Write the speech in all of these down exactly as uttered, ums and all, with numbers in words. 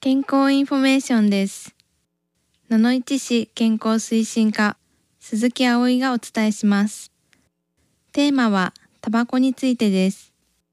健康インフォメーションです。野々市市健康推進課鈴木葵がお伝えします。テーマはタバコについてです。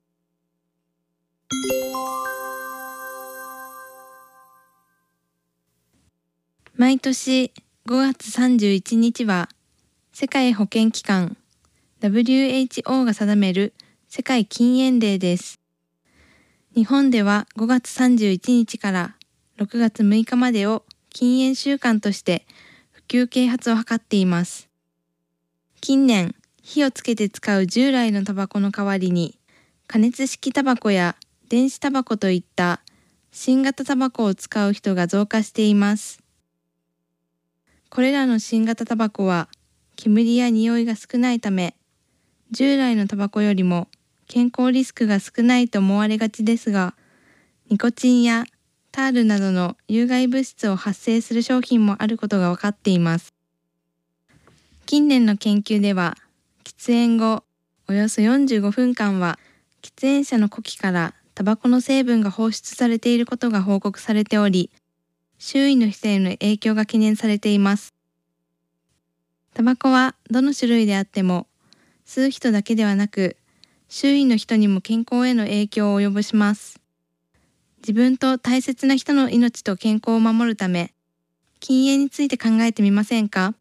毎年ごがつさんじゅういちにちは世界保健機関 ダブリューエイチオー が定める世界禁煙デーです。日本ではごがつさんじゅういちにちからろくがつむいかまでを禁煙週間として普及啓発を図っています。近年、火をつけて使う従来のタバコの代わりに加熱式タバコや電子タバコといった新型タバコを使う人が増加しています。これらの新型タバコは煙や匂いが少ないため、従来のタバコよりも健康リスクが少ないと思われがちですが、ニコチンやタールなどの有害物質を発生する商品もあることが分かっています。近年の研究では、喫煙後およそよんじゅうごふんかんは喫煙者の呼気からタバコの成分が放出されていることが報告されており、周囲の人への影響が懸念されています。タバコはどの種類であっても、吸う人だけではなく、周囲の人にも健康への影響を及ぼします。自分と大切な人の命と健康を守るため、禁煙について考えてみませんか？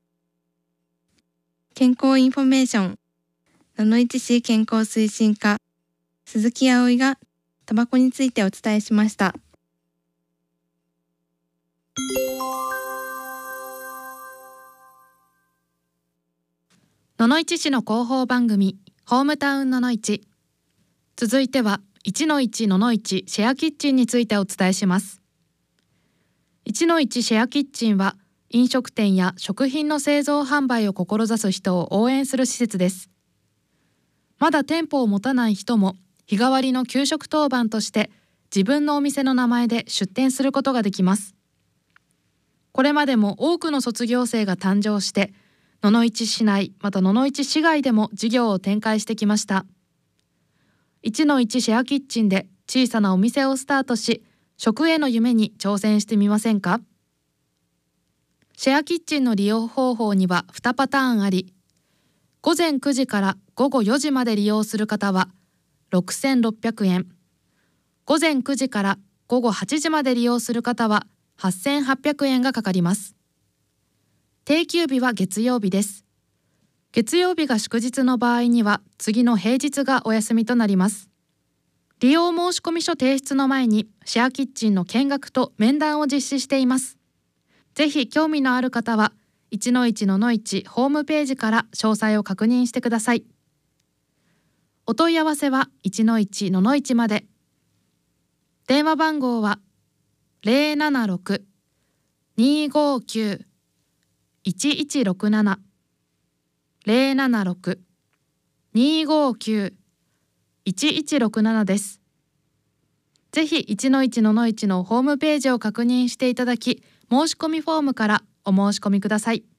健康インフォメーション、野々市市健康推進課、鈴木葵がタバコについてお伝えしました。 野々市市の広報番組、ホームタウン野々市。続いては、いちのいち野々市シェアキッチンについてお伝えします。いちのいちシェアキッチンは、飲食店や食品の製造販売を志す人を応援する施設です。まだ店舗を持たない人も、日替わりの給食当番として自分のお店の名前で出店することができます。これまでも多くの卒業生が誕生して、野々市市内また野々市市外でも事業を展開してきました。いちのいちシェアキッチンで小さなお店をスタートし、食への夢に挑戦してみませんか？シェアキッチンの利用方法にはにパターンあり、午前くじからごごよじまで利用する方はろくせんろっぴゃくえん、午前くじからごごはちじまで利用する方ははっせんはっぴゃくえんがかかります。定休日は月曜日です。月曜日が祝日の場合には次の平日がお休みとなります。利用申込書提出の前にシェアキッチンの見学と面談を実施しています。ぜひ興味のある方はいちのいち野々市ホームページから詳細を確認してください。お問い合わせはいちのいち野々市まで。電話番号は ゼロななろく にーごーきゅう いちいちろくなな ゼロななろく にーごーきゅう いちいちろくなな です。ぜひいちのいち野々市のホームページを確認していただき、申し込みフォームからお申し込みください。